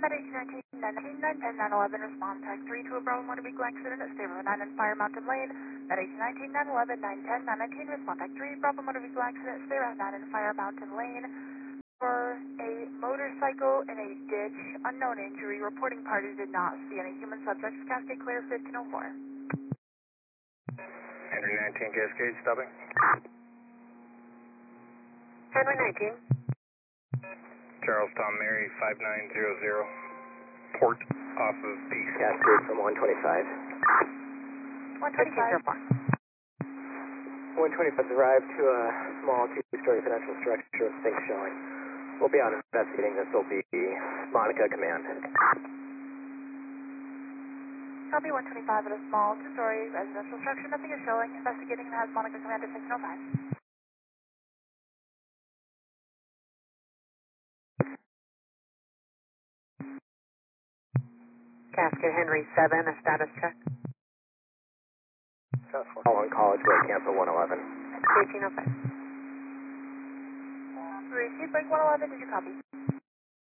Med 1819, 910, 911, respond tag 3 to a Bravo motor vehicle accident at State Road 9 and Fire Mountain Lane. Med 1819, 911, 910, 919, respond tag 3, Bravo motor vehicle accident at State Road 9 and Fire Mountain Lane. For a motorcycle in a ditch, unknown injury, reporting party did not see any human subjects. Cascade clear 1504. Henry 19 Cascade stopping. Henry 19. Charles Tom Mary 5900. Port off of Peace. Cascade from 125. 125. 125 arrived to a small two-story financial structure with things showing. We'll be out investigating. This will be Monica Command. Copy 125 at a small two-story residential structure. Nothing is showing. Investigating and has Monica Command at 1505. Cascade Henry 7, a status check. All on College Road, cancel 111. 1805. Receive break 111. Did you copy?